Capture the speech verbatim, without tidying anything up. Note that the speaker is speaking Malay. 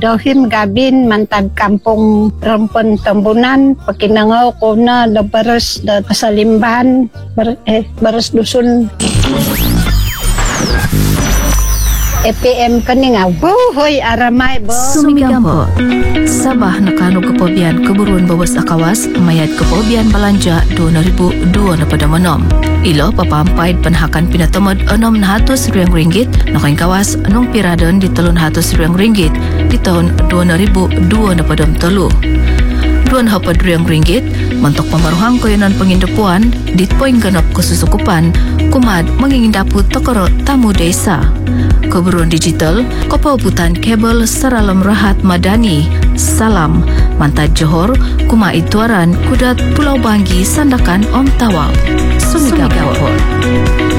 Dohim Gabin, mantag kampung Rampon Tambunan, pakinangaw ko na da baras da kasalimban, bar, eh, baras dusun. E P M kaninga, buhoy aramay bo. Sumigang po. Sabah nakanog kapobian keburun bawas akawas, mayad kapobian balanja dua ribu dua na padamanom. Ilo papampaid panhakan pinatamad anom na hatos riyang ringgit, nakain kawas anong piradon di talon hatos riyang ringgit di tahun dua ribu dua na padam telu. Duan hapad riyang ringgit, mantok pamaruhang koyonan pengindapuan, ditpoing ganap kesusukupan, kumad mangingindaput tokoro tamu desa. Keburuan digital, kopauputan kabel saralam rahat madani, salam, mantad Johor, kuma ituaran, kudat Pulau Banggi, sandakan Om Tawau. Sumigapur.